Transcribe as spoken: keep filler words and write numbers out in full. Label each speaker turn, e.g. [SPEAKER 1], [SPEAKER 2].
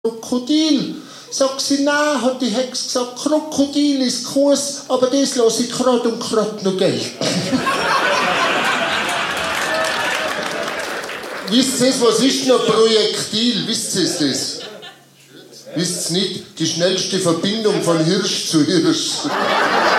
[SPEAKER 1] Krokodil. Sagt sie, nein, hat die Hexe gesagt, Krokodil ist Kuss, aber das lasse ich gerade und gerade noch gelten. Wisst ihr, was ist noch Projektil? Wisst ihr das? Wisst ihr nicht? Die schnellste Verbindung von Hirsch zu Hirsch.